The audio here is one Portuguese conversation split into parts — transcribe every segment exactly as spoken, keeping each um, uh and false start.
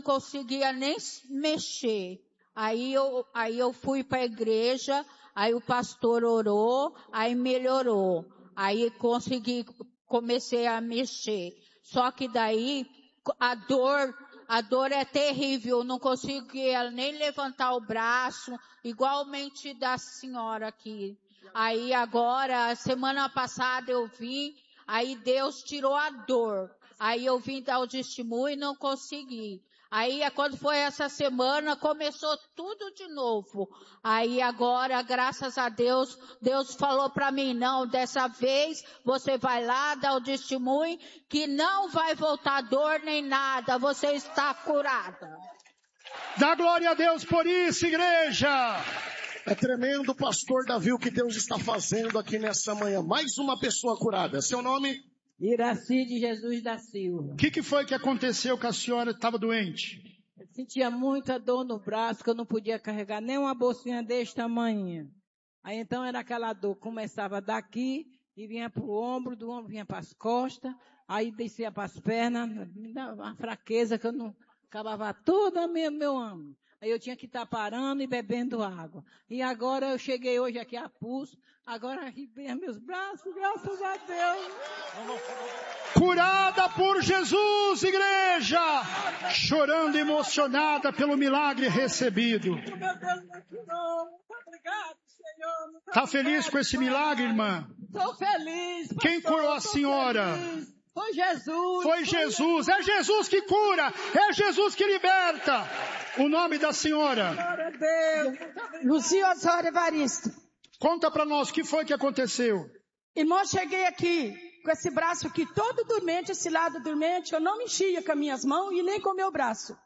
conseguia nem mexer. Aí eu, aí eu fui para a igreja, aí o pastor orou, aí melhorou. Aí consegui, comecei a mexer. Só que daí a dor, a dor é terrível, eu não conseguia nem levantar o braço, igualmente da senhora aqui. Aí agora, semana passada eu vim, aí Deus tirou a dor. Aí eu vim dar o testemunho e não consegui. Aí quando foi essa semana, começou tudo de novo. Aí agora, graças a Deus, Deus falou para mim, não, dessa vez você vai lá dar o testemunho que não vai voltar dor nem nada, você está curada. Dá glória a Deus por isso, igreja! É tremendo, pastor Davi, o que Deus está fazendo aqui nessa manhã. Mais uma pessoa curada. Seu nome? Iraci de Jesus da Silva. O que, que foi que aconteceu que a senhora estava doente? Eu sentia muita dor no braço, que eu não podia carregar nem uma bolsinha desse tamanho. Aí então era aquela dor, começava daqui e vinha para o ombro, do ombro vinha para as costas, aí descia para as pernas, me dava uma fraqueza que eu não acabava toda meu, meu ânimo. Aí eu tinha que estar parando e bebendo água. E agora eu cheguei hoje aqui a pulso, agora arrepiei meus braços, graças a Deus. Curada por Jesus, igreja! Chorando emocionada pelo milagre recebido. Meu Deus, me curou. Muito obrigado, Senhor. Muito Tá feliz com esse milagre, irmã? Estou feliz. Pastor, quem curou a senhora? Feliz. Foi Jesus. Foi Jesus. É Jesus que cura. É Jesus que liberta. O nome da senhora? Glória a Deus. Lucia Osório Evaristo. Conta para nós o que foi que aconteceu. Irmão, cheguei aqui com esse braço aqui todo dormente, esse lado dormente. Eu não mexia com as minhas mãos e nem com o meu braço.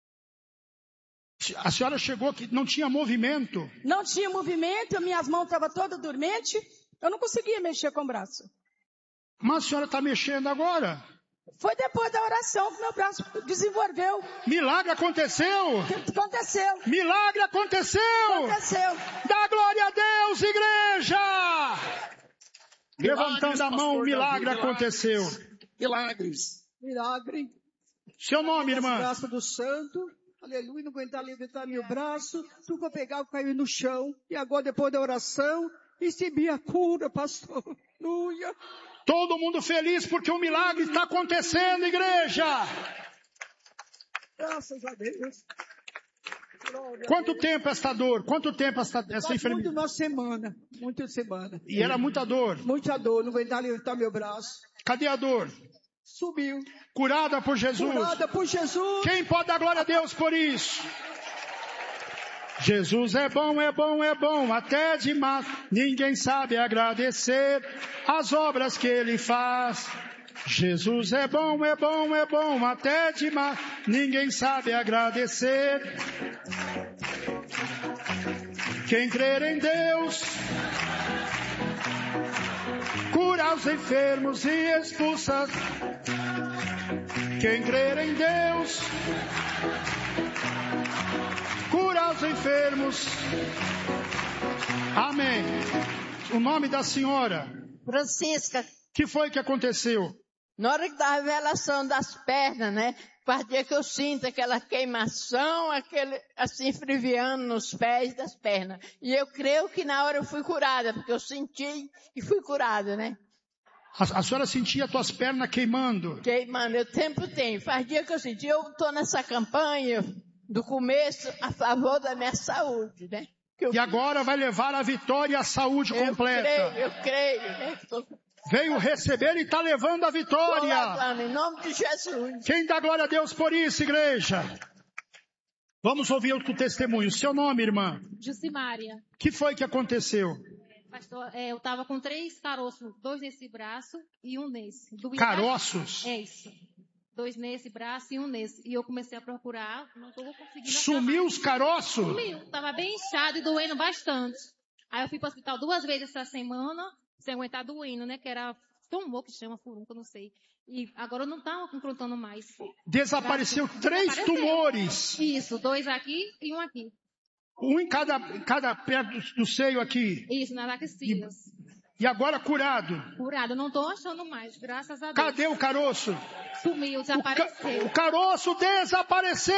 A senhora chegou que não tinha movimento? Não tinha movimento, minhas mãos estavam todas dormentes. Eu não conseguia mexer com o braço. Mas a senhora está mexendo agora? Foi depois da oração que meu braço desenvolveu. Milagre aconteceu? Aconteceu. Milagre aconteceu? Aconteceu. Dá glória a Deus, igreja! Milagres, levantando a mão, milagre Davi, aconteceu. Milagres. Milagre. Seu nome, irmã? Graça do santo. Aleluia, não aguentar levantar meu braço. Tudo que eu pegava caiu no chão. E agora, depois da oração, recebi a cura, pastor. Aleluia. Todo mundo feliz porque o milagre está acontecendo, igreja. Graças a Deus. Glória Quanto a Deus. tempo esta dor? Quanto tempo esta, essa enfermidade? Muito uma semana. Muita semana. E era muita dor. Muita dor. Não aguentar levantar meu braço. Cadê a dor? Subiu. Curada por Jesus. Curada por Jesus. Quem pode dar glória a Deus por isso? Jesus é bom, é bom, é bom, até demais. Ninguém sabe agradecer as obras que Ele faz. Jesus é bom, é bom, é bom, até demais. Ninguém sabe agradecer. Quem crer em Deus, cura os enfermos e expulsa. Quem crer em Deus, cura os enfermos. Amém. O nome da senhora? Francisca. O que foi que aconteceu? Na hora da revelação das pernas, né? Partia que eu sinto aquela queimação, aquele assim friviando nos pés das pernas. E eu creio que na hora eu fui curada, porque eu senti e fui curada, né? A, a senhora sentia as tuas pernas queimando? Queimando, eu tempo tenho. Faz dia que eu senti, eu estou nessa campanha do começo a favor da minha saúde, né? Eu, e agora vai levar a vitória e a saúde eu completa. Creio, eu creio, né? Veio receber e está levando a vitória. Levando, em nome de Jesus. Quem dá glória a Deus por isso, igreja? Vamos ouvir outro testemunho. Seu nome, irmã? Jucimária. O que foi que aconteceu? Pastor, é, eu estava com três caroços, dois nesse braço e um nesse. Doía Caroços? Da... É isso. Dois nesse braço e um nesse. E eu comecei a procurar, não estou conseguindo. Sumiu os caroços? Sumiu. Estava bem inchado e doendo bastante. Aí eu fui para o hospital duas vezes essa semana, sem aguentar doendo, né? Que era tumor, que chama furunca, não sei. E agora eu não estava confrontando mais. Desapareceu Braço, três desapareceu. tumores. Isso, dois aqui e um aqui. Um em cada, cada perto do, do seio aqui. Isso, nas axilas. E, e agora curado. Curado, eu não estou achando mais, graças a Deus. Cadê o caroço? Sumiu, desapareceu. O, ca, o caroço desapareceu.